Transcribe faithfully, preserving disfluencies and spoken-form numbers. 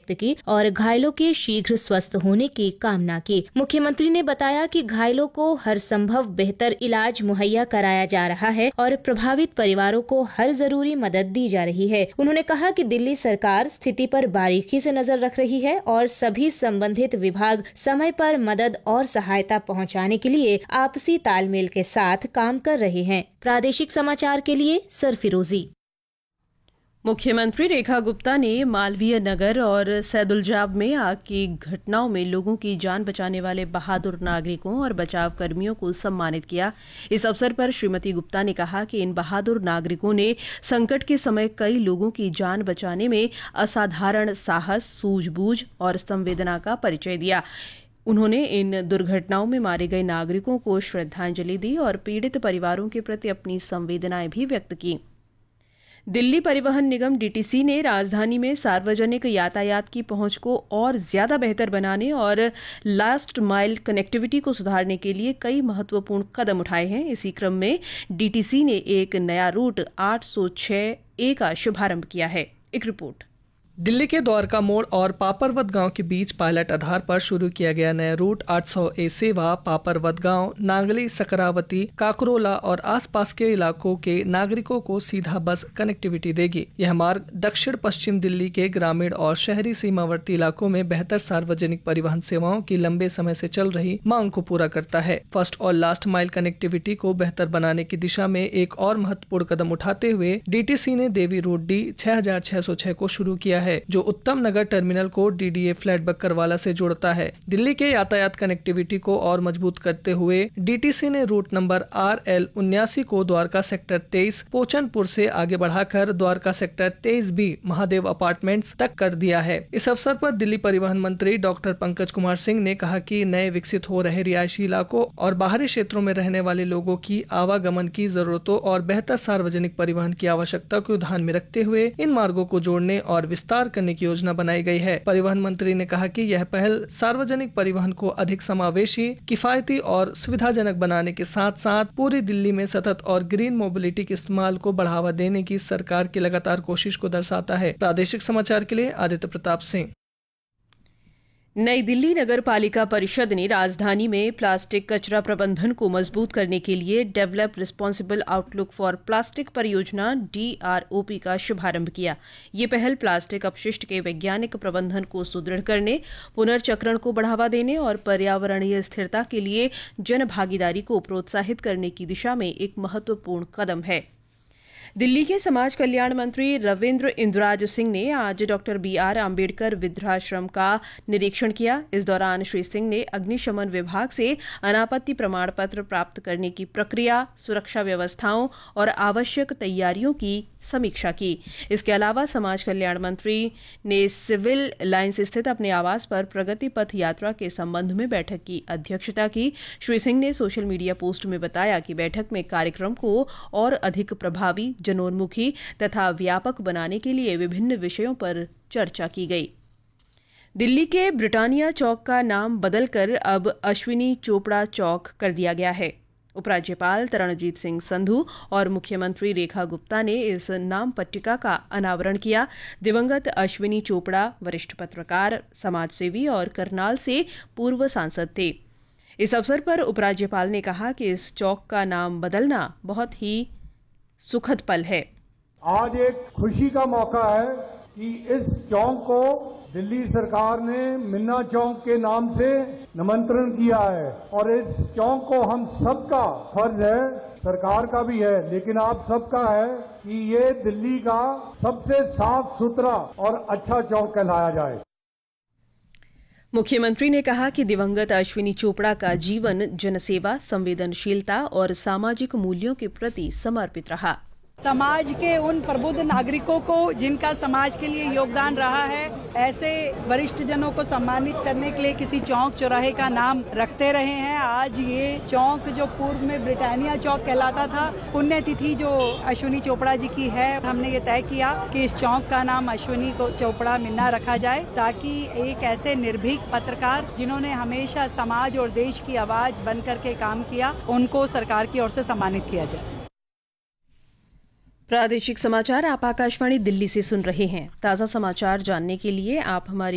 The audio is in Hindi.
व्यक्त की और घायलों के शीघ्र स्वस्थ होने की कामना की। मुख्यमंत्री ने बताया कि घायलों को हर संभव बेहतर इलाज मुहैया कराया जा रहा है और प्रभावित परिवारों को हर जरूरी मदद दी जा रही है। उन्होंने कहा कि दिल्ली सरकार स्थिति पर बारीकी से नजर रख रही है और सभी संबंधित विभाग समय पर मदद और सहायता पहुंचाने के लिए आपसी तालमेल के साथ काम कर रहे हैं। प्रादेशिक समाचार के लिए सरफिरोजी। मुख्यमंत्री रेखा गुप्ता ने मालवीय नगर और सैदुलजाब में आग की घटनाओं में लोगों की जान बचाने वाले बहादुर नागरिकों और बचाव कर्मियों को सम्मानित किया। इस अवसर पर श्रीमती गुप्ता ने कहा कि इन बहादुर नागरिकों ने संकट के समय कई लोगों की जान बचाने में असाधारण साहस, सूझबूझ और संवेदना का परिचय दिया। उन्होंने इन दुर्घटनाओं में मारे गए नागरिकों को श्रद्धांजलि दी और पीड़ित परिवारों के प्रति अपनी संवेदनाएं भी व्यक्त की। दिल्ली परिवहन निगम डीटीसी ने राजधानी में सार्वजनिक यातायात की पहुंच को और ज्यादा बेहतर बनाने और लास्ट माइल कनेक्टिविटी को सुधारने के लिए कई महत्वपूर्ण कदम उठाए हैं। इसी क्रम में डीटीसी ने एक नया रूट आठ सौ छह ए का शुभारंभ किया है। एक रिपोर्ट। दिल्ली के द्वारका मोड़ और पापरवत गांव के बीच पायलट आधार पर शुरू किया गया नया रूट आठ सौ ए सेवा पापरवत गांव, नांगली, सकरावती, काकरोला और आसपास के इलाकों के नागरिकों को सीधा बस कनेक्टिविटी देगी। यह मार्ग दक्षिण पश्चिम दिल्ली के ग्रामीण और शहरी सीमावर्ती इलाकों में बेहतर सार्वजनिक परिवहन सेवाओं की लंबे समय से चल रही मांग को पूरा करता है। फर्स्ट और लास्ट माइल कनेक्टिविटी को बेहतर बनाने की दिशा में एक और महत्वपूर्ण कदम उठाते हुए डीटीसी ने देवी रोड डी छह हजार छह सौ छह को शुरू किया है है जो उत्तम नगर टर्मिनल को डीडीए फ्लैट बक्करवाला से जोड़ता है। दिल्ली के यातायात कनेक्टिविटी को और मजबूत करते हुए डीटीसी ने रूट नंबर आर एल उन्यासी को द्वारका सेक्टर तेईस पोचनपुर से आगे बढ़ाकर द्वारका सेक्टर तेईस बी महादेव अपार्टमेंट्स तक कर दिया है। इस अवसर पर दिल्ली परिवहन मंत्री डॉक्टर पंकज कुमार सिंह ने कहा कि नए विकसित हो रहे रिहायशी इलाकों और बाहरी क्षेत्रों में रहने वाले लोगों की आवागमन की जरूरतों और बेहतर सार्वजनिक परिवहन की आवश्यकता को ध्यान में रखते हुए इन मार्गों को जोड़ने और विस्तार करने की योजना बनाई गई है। परिवहन मंत्री ने कहा कि यह पहल सार्वजनिक परिवहन को अधिक समावेशी, किफायती और सुविधाजनक बनाने के साथ साथ पूरी दिल्ली में सतत और ग्रीन मोबिलिटी के इस्तेमाल को बढ़ावा देने की सरकार की लगातार कोशिश को दर्शाता है। प्रादेशिक समाचार के लिए आदित्य प्रताप सिंह। नई दिल्ली नगर पालिका परिषद ने राजधानी में प्लास्टिक कचरा प्रबंधन को मजबूत करने के लिए develop responsible outlook for plastic परियोजना डीआरओपी का शुभारंभ किया। ये पहल प्लास्टिक अपशिष्ट के वैज्ञानिक प्रबंधन को सुदृढ़ करने, पुनर्चक्रण को बढ़ावा देने और पर्यावरणीय स्थिरता के लिए जन भागीदारी को प्रोत्साहित करने की दिशा में एक महत्वपूर्ण कदम है। दिल्ली के समाज कल्याण मंत्री रविंद्र इंद्राज सिंह ने आज डॉक्टर बी आर अम्बेडकर वृद्धाश्रम का निरीक्षण किया। इस दौरान श्री सिंह ने अग्निशमन विभाग से अनापत्ति प्रमाण पत्र प्राप्त करने की प्रक्रिया, सुरक्षा व्यवस्थाओं और आवश्यक तैयारियों की समीक्षा की। इसके अलावा समाज कल्याण मंत्री ने सिविल लाइंस स्थित अपने आवास पर प्रगति पथ यात्रा के संबंध में बैठक की अध्यक्षता की। श्री सिंह ने सोशल मीडिया पोस्ट में बताया कि बैठक में कार्यक्रम को और अधिक प्रभावी, जनोन्मुखी तथा व्यापक बनाने के लिए विभिन्न विषयों पर चर्चा की गई। दिल्ली के ब्रिटानिया चौक का नाम बदलकर अब अश्विनी चोपड़ा चौक कर दिया गया है। उपराज्यपाल तरणजीत सिंह संधू और मुख्यमंत्री रेखा गुप्ता ने इस नाम पट्टिका का अनावरण किया। दिवंगत अश्विनी चोपड़ा वरिष्ठ पत्रकार, समाजसेवी और करनाल से पूर्व सांसद थे। इस अवसर पर उपराज्यपाल ने कहा कि इस चौक का नाम बदलना बहुत ही सुखद पल है। आज एक खुशी का मौका है कि इस चौक को दिल्ली सरकार ने मिन्ना चौक के नाम से निमंत्रण किया है और इस चौक को हम सबका फर्ज है, सरकार का भी है लेकिन आप सबका है कि ये दिल्ली का सबसे साफ सुथरा और अच्छा चौक कहलाया जाए। मुख्यमंत्री ने कहा कि दिवंगत अश्विनी चोपड़ा का जीवन जनसेवा, संवेदनशीलता और सामाजिक मूल्यों के प्रति समर्पित रहा। समाज के उन प्रबुद्ध नागरिकों को जिनका समाज के लिए योगदान रहा है, ऐसे वरिष्ठ जनों को सम्मानित करने के लिए किसी चौक चौराहे का नाम रखते रहे हैं। आज ये चौक जो पूर्व में ब्रिटानिया चौक कहलाता था, पुण्यतिथि जो अश्विनी चोपड़ा जी की है, हमने ये तय किया कि इस चौक का नाम अश्विनी चोपड़ा मिन्ना रखा जाए ताकि एक ऐसे निर्भीक पत्रकार जिन्होंने हमेशा समाज और देश की आवाज बन करके काम किया, उनको सरकार की ओर से सम्मानित किया जाए। प्रादेशिक समाचार आप आकाशवाणी दिल्ली से सुन रहे हैं। ताज़ा समाचार जानने के लिए आप हमारी